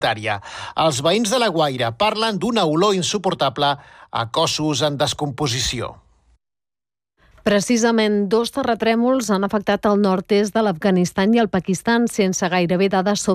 Els veïns de La Guaira parlen d'una olor insuportable a cossos en descomposició. Precisament 2 terratrèmols han afectat el nord-est de l'Afganistan i el Pakistan sense gairebé dades